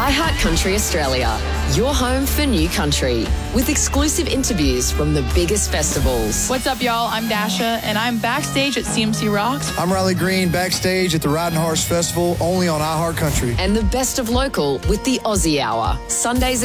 iHeartCountry Australia, your home for new country, with exclusive interviews from the biggest festivals. What's up, y'all? I'm Dasha, and I'm backstage at CMC Rocks. I'm Riley Green, backstage at the Riding Horse Festival, only on iHeartCountry. And the best of local with the Aussie Hour, Sundays